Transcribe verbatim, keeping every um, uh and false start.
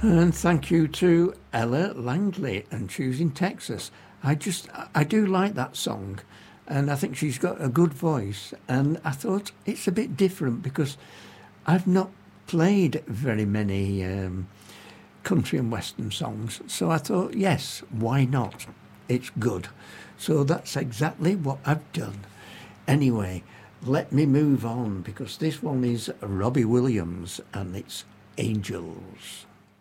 And thank you to Ella Langley and Choosing Texas. I just, I do like that song. And I think she's got a good voice. And I thought it's a bit different because I've not played very many um, country and western songs. So I thought, yes, why not? It's good. So that's exactly what I've done. Anyway, let me move on because this one is Robbie Williams and it's Angels.